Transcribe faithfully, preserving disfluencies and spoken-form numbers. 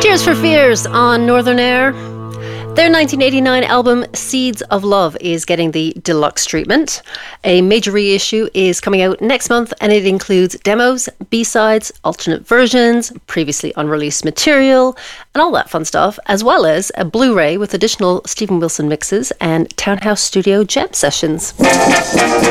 Tears for Fears on Northern Air. Their nineteen eighty-nine album Seeds of Love is getting the deluxe treatment. A major reissue is coming out next month, and it includes demos, B-sides, alternate versions, previously unreleased material, and all that fun stuff, as well as a Blu-ray with additional Stephen Wilson mixes and Townhouse Studio jam sessions.